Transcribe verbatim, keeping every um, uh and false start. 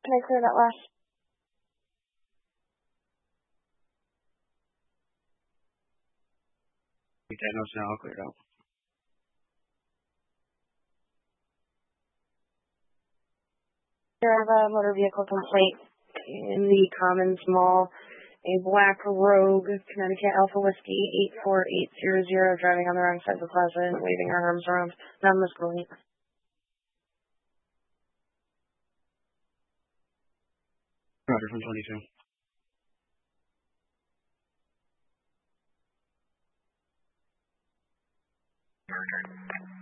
Can I clear that last? That note's now all cleared out. There is a motor vehicle complaint in the Commons Mall. A black Rogue Connecticut Alpha Whiskey eight four eight zero zero driving on the wrong side of the plaza and waving her arms around non-miscellany. Roger from twenty-two.